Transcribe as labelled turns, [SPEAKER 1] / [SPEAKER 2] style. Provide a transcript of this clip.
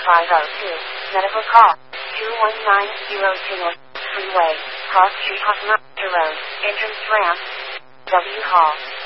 [SPEAKER 1] 502. Medical call. 21902 North Freeway. Cross Street Hoffman Road. Entrance ramp. W Hall.